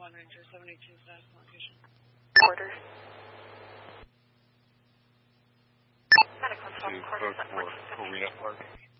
Ranger 72 staff location. Quarters. To code for Arena Park.